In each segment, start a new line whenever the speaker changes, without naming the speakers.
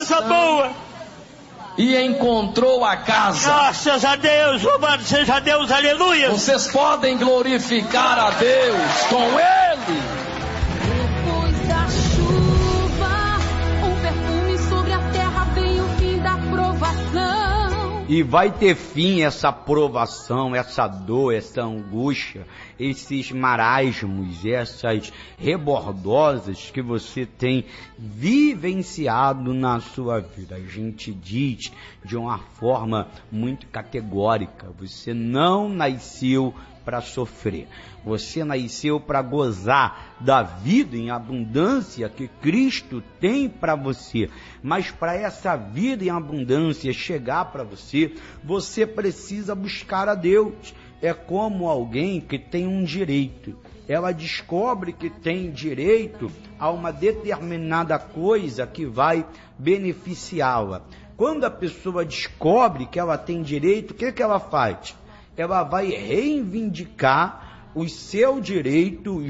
coisa boa.
E encontrou a casa.
Graças a Deus, louvado seja Deus, aleluia.
Vocês podem glorificar a Deus com Ele.
Depois da chuva, um perfume sobre a terra, vem o fim da provação.
E vai ter fim essa provação, essa dor, essa angústia, esses marasmos, essas rebordosas que você tem vivenciado na sua vida. A gente diz de uma forma muito categórica: você não nasceu para sofrer. Você nasceu para gozar da vida em abundância que Cristo tem para você. Mas para essa vida em abundância chegar para você, você precisa buscar a Deus. É como alguém que tem um direito. Ela descobre que tem direito a uma determinada coisa que vai beneficiá-la. Quando a pessoa descobre que ela tem direito, o que ela faz? Ela vai reivindicar o seu direito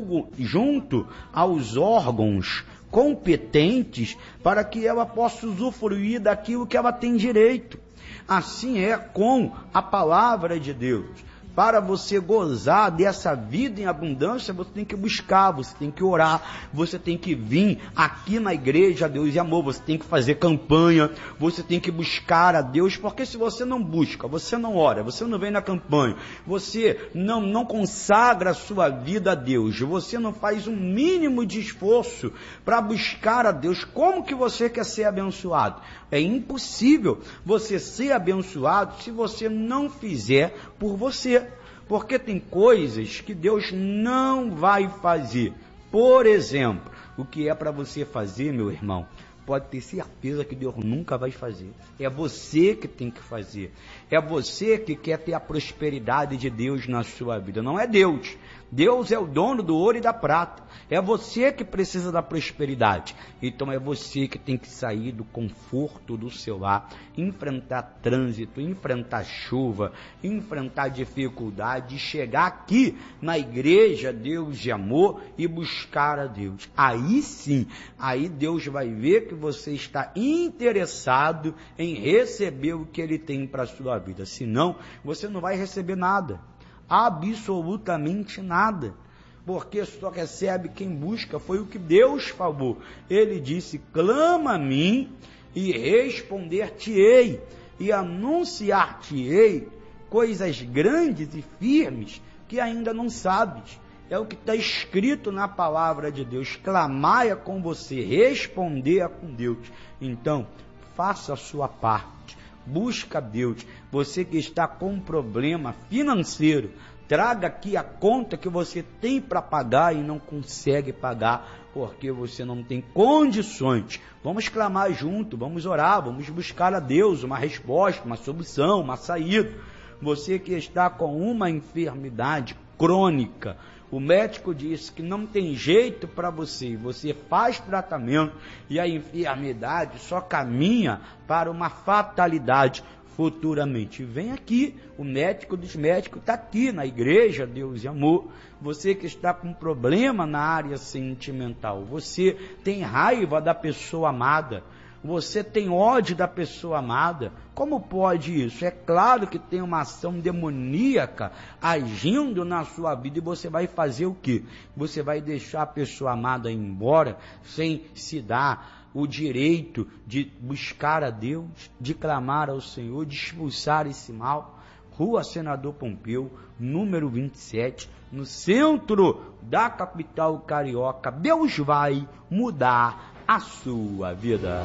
junto aos órgãos competentes para que ela possa usufruir daquilo que ela tem direito. Assim é com a palavra de Deus. Para você gozar dessa vida em abundância, você tem que buscar, você tem que orar, você tem que vir aqui na igreja Deus e Amor, você tem que fazer campanha, você tem que buscar a Deus, porque se você não busca, você não ora, você não vem na campanha, você não consagra a sua vida a Deus, você não faz um mínimo de esforço para buscar a Deus, como que você quer ser abençoado? É impossível você ser abençoado se você não fizer por você. Porque tem coisas que Deus não vai fazer. Por exemplo, o que é para você fazer, meu irmão, pode ter certeza que Deus nunca vai fazer. É você que tem que fazer. É você que quer ter a prosperidade de Deus na sua vida. Não é Deus. Deus é o dono do ouro e da prata. É você que precisa da prosperidade. Então é você que tem que sair do conforto do seu lar, enfrentar trânsito, enfrentar chuva, enfrentar dificuldade, chegar aqui na igreja Deus de Amor e buscar a Deus. Aí sim, aí Deus vai ver que você está interessado em receber o que Ele tem para a sua vida. Senão, você não vai receber nada. Absolutamente nada, porque só recebe quem busca. Foi o que Deus falou. Ele disse: clama a mim e responder-te-ei e anunciar-te-ei coisas grandes e firmes que ainda não sabes. É o que está escrito na palavra de Deus. Clamar é com você, responder é com Deus. Então, faça a sua parte. Busca Deus. Você que está com um problema financeiro, traga aqui a conta que você tem para pagar e não consegue pagar, porque você não tem condições. Vamos clamar junto, vamos orar, vamos buscar a Deus uma resposta, uma solução, uma saída. Você que está com uma enfermidade crônica, o médico disse que não tem jeito para você, você faz tratamento e a enfermidade só caminha para uma fatalidade futuramente. Vem aqui, o médico dos médicos está aqui na igreja Deus e Amor. Você que está com problema na área sentimental, você tem raiva da pessoa amada, você tem ódio da pessoa amada, como pode isso? É claro que tem uma ação demoníaca agindo na sua vida, e você vai fazer o quê? Você vai deixar a pessoa amada ir embora sem se dar o direito de buscar a Deus, de clamar ao Senhor, de expulsar esse mal? Rua Senador Pompeu, número 27, no centro da capital carioca. Deus vai mudar a sua vida.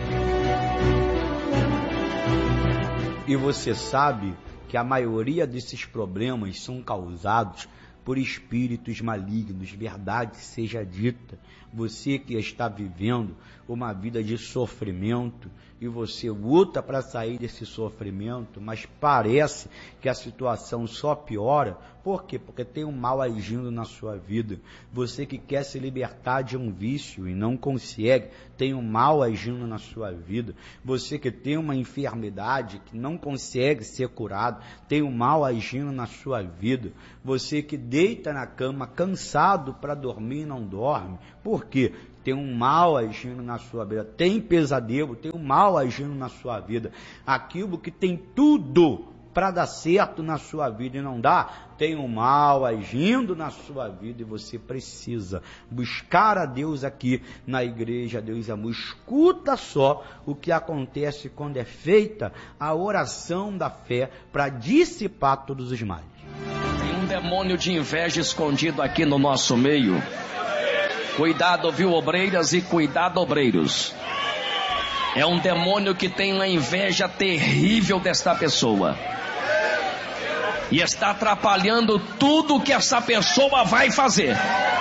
E você sabe que a maioria desses problemas são causados por espíritos malignos. Verdade seja dita, você que está vivendo uma vida de sofrimento e você luta para sair desse sofrimento, mas parece que a situação só piora. Por quê? Porque tem um mal agindo na sua vida. Você que quer se libertar de um vício e não consegue, tem um mal agindo na sua vida. Você que tem uma enfermidade que não consegue ser curado, tem um mal agindo na sua vida. Você que deita na cama cansado para dormir e não dorme. Por quê? tem um mal agindo na sua vida, tem pesadelo, tem um mal agindo na sua vida, aquilo que tem tudo para dar certo na sua vida e não dá, tem um mal agindo na sua vida e você precisa buscar a Deus aqui na igreja. Deus amor, escuta só o que acontece quando é feita a oração da fé para dissipar todos os males.
Tem um demônio de inveja escondido aqui no nosso meio. Cuidado, viu, obreiras, e cuidado, obreiros. É um demônio que tem uma inveja terrível desta pessoa e está atrapalhando tudo que essa pessoa vai fazer.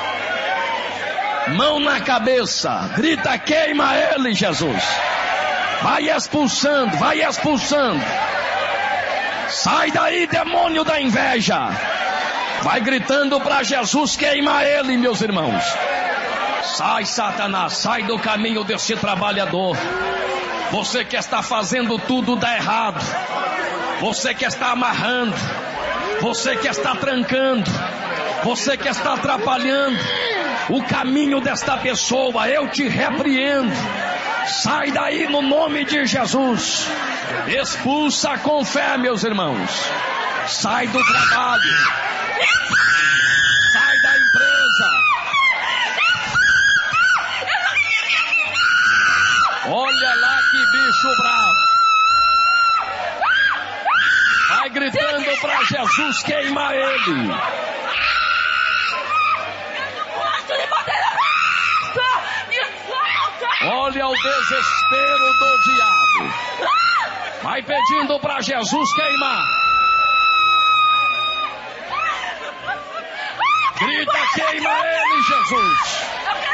Mão na cabeça, grita: queima ele, Jesus. Vai expulsando, vai expulsando. Sai daí, demônio da inveja. Vai gritando para Jesus: queima ele, meus irmãos. Sai, Satanás, sai do caminho desse trabalhador. Você que está fazendo tudo dar errado, você que está amarrando, você que está trancando, você que está atrapalhando o caminho desta pessoa, eu te repreendo. Sai daí no nome de Jesus. Expulsa com fé, meus irmãos. Sai do trabalho, sai da empresa. Olha lá que bicho bravo. Vai gritando para Jesus: queima ele. Olha o desespero do diabo. Vai pedindo para Jesus queimar. Grita: queima ele, Jesus.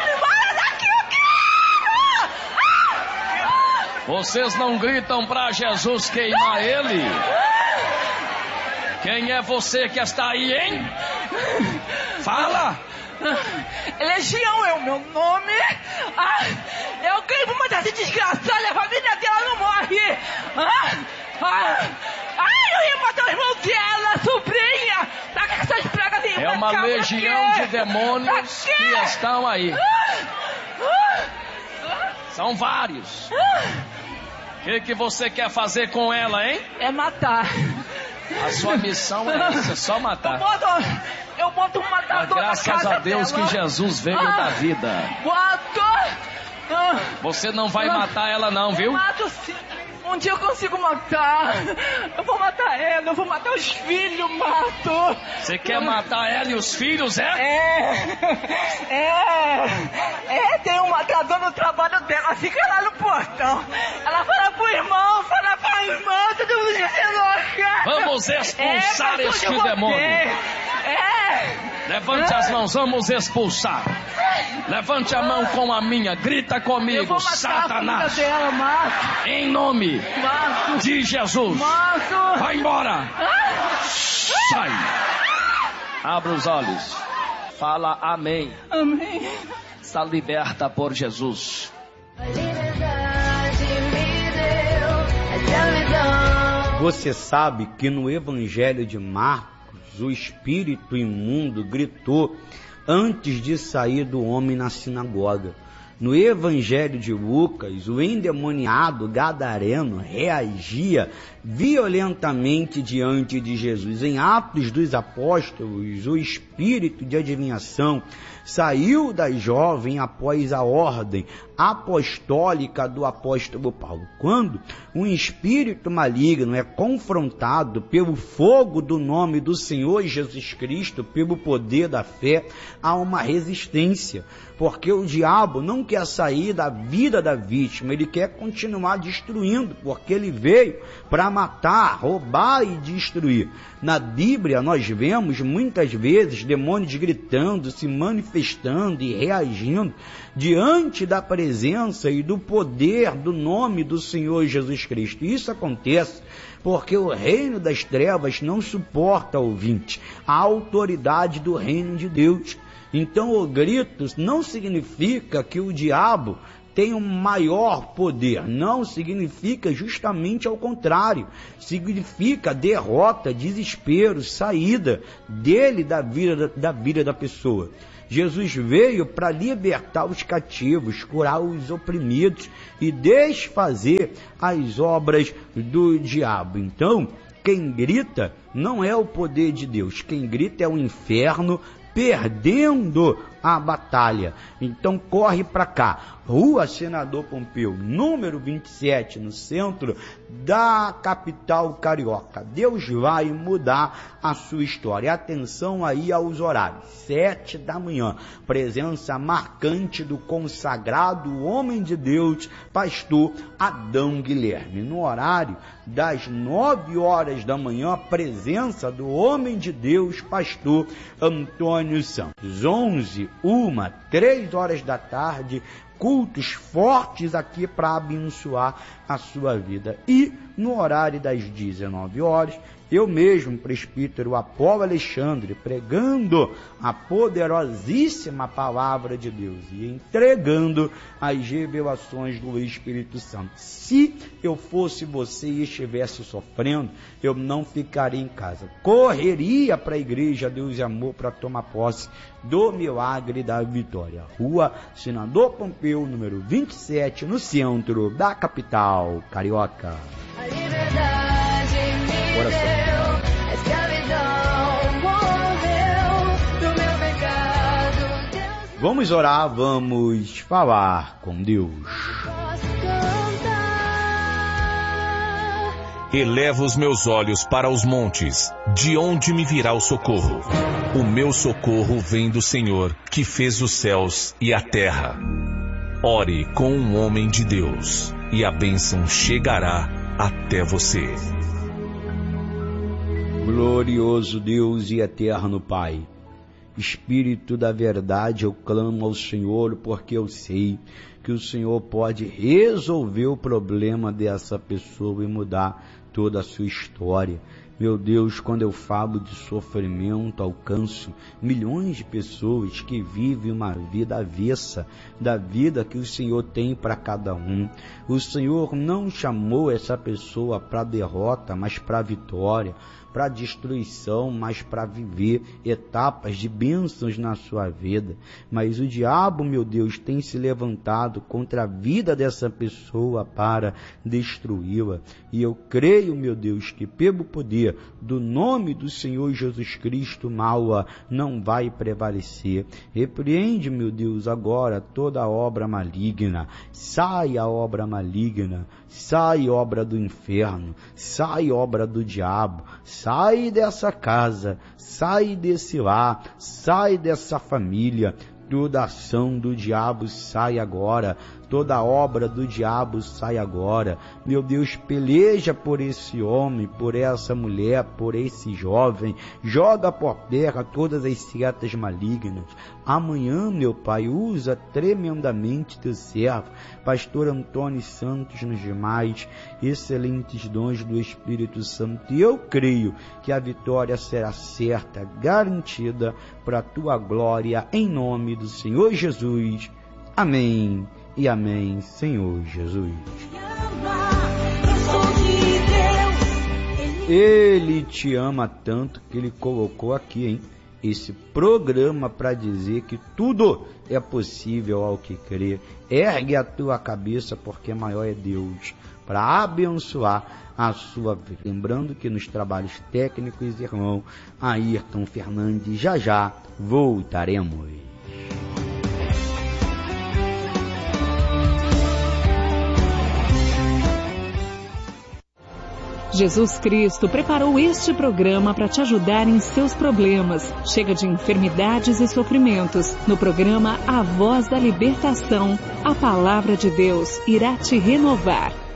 Vocês não gritam para Jesus queimar ele? Quem é você que está aí, hein? Fala!
Legião é o meu nome. Eu queimo matar essa desgraçada, a família dela não morre. Eu ia matar o irmão dela, sobrinha. Pra que essas pragas vêm?
É uma legião de demônios que estão aí. São vários. O que você quer fazer com ela, hein?
É matar.
A sua missão é essa, é só matar.
Eu boto um matador.
Graças a Deus que Jesus veio da vida. Você não vai matar ela não, viu?
Mato sim. Um dia eu consigo matar. Eu vou matar ela, eu vou matar os filhos, mato.
Você quer matar ela e os filhos,
tem um matador no trabalho dela, fica lá no portão. Ela fala pro irmão, fala pra irmã, todo mundo diz louca.
Vamos expulsar este demônio. Levante as mãos, vamos expulsar. Levante a mão com a minha, grita comigo: Satanás,
dela,
em nome de Jesus, vai embora. Sai. Abra os olhos. Fala amém.
Amém.
Está liberta por Jesus.
Você sabe que no Evangelho de Marcos, o espírito imundo gritou antes de sair do homem na sinagoga. No Evangelho de Lucas, o endemoniado gadareno reagia violentamente diante de Jesus. Em Atos dos Apóstolos, o espírito de adivinhação saiu da jovem após a ordem apostólica do apóstolo Paulo. Quando um espírito maligno é confrontado pelo fogo do nome do Senhor Jesus Cristo, pelo poder da fé, há uma resistência, porque o diabo não quer sair da vida da vítima, ele quer continuar destruindo, porque ele veio para matar, roubar e destruir. Na Bíblia nós vemos muitas vezes demônios gritando, se manifestando e reagindo diante da presença e do poder do nome do Senhor Jesus Cristo. Isso acontece porque o reino das trevas não suporta, ouvinte, a autoridade do reino de Deus. Então o grito não significa que o diabo tem um maior poder. Não significa justamente ao contrário. Significa derrota, desespero, saída dele da vida da pessoa. Jesus veio para libertar os cativos, curar os oprimidos e desfazer as obras do diabo. Então, quem grita não é o poder de Deus. Quem grita é o inferno perdendo a batalha. Então corre para cá. Rua Senador Pompeu, número 27, no centro da capital carioca. Deus vai mudar a sua história. Atenção aí aos horários. 7 da manhã. Presença marcante do consagrado homem de Deus, pastor Adão Guilherme. No horário das 9 horas da manhã, presença do homem de Deus, pastor Antônio Santos. 11, 1, 3 horas da tarde, cultos fortes aqui para abençoar a sua vida. E no horário das 19 horas, eu mesmo, presbítero Apolo Alexandre, pregando a poderosíssima palavra de Deus e entregando as revelações do Espírito Santo. Se eu fosse você e estivesse sofrendo, eu não ficaria em casa. Correria para a igreja Deus e Amor para tomar posse do milagre da vitória. Rua Senador Pompeu, número 27, no centro da capital carioca.
A liberdade me deu, a escravidão morreu do meu pecado. Deus,
vamos orar, vamos falar com Deus.
posso cantar.
Elevo os meus olhos para os montes, de onde me virá o socorro? O meu socorro vem do Senhor, que fez os céus e a terra. Ore com um homem de Deus, e a bênção chegará até você.
Glorioso Deus e eterno Pai, Espírito da verdade, eu clamo ao Senhor porque eu sei que o Senhor pode resolver o problema dessa pessoa e mudar toda a sua história. Meu Deus, quando eu falo de sofrimento, alcanço milhões de pessoas que vivem uma vida avessa da vida que o Senhor tem para cada um. O Senhor não chamou essa pessoa para derrota, mas para vitória, para destruição, mas para viver etapas de bênçãos na sua vida. Mas o diabo, meu Deus, tem se levantado contra a vida dessa pessoa para destruí-la. E eu creio, meu Deus, que pelo poder do nome do Senhor Jesus Cristo, mal não vai prevalecer. Repreende, meu Deus, agora toda obra maligna. Sai a obra maligna, sai obra do inferno, sai obra do diabo, sai dessa casa, sai desse lar, sai dessa família. Toda ação do diabo sai agora, toda obra do diabo sai agora. Meu Deus, peleja por esse homem, por essa mulher, por esse jovem. Joga por terra todas as setas malignas. Amanhã, meu Pai, usa tremendamente teu servo, pastor Antônio Santos, nos demais excelentes dons do Espírito Santo. E eu creio que a vitória será certa, garantida para a tua glória, em nome do Senhor Jesus. Amém e amém, Senhor Jesus. Ele te ama tanto que ele colocou aqui, hein, esse programa para dizer que tudo é possível ao que crê. Ergue a tua cabeça, porque maior é Deus, para abençoar a sua vida. Lembrando que nos trabalhos técnicos, irmão Ayrton Fernandes, já voltaremos.
Jesus Cristo preparou este programa para te ajudar em seus problemas. Chega de enfermidades e sofrimentos. No programa A Voz da Libertação, a palavra de Deus irá te renovar.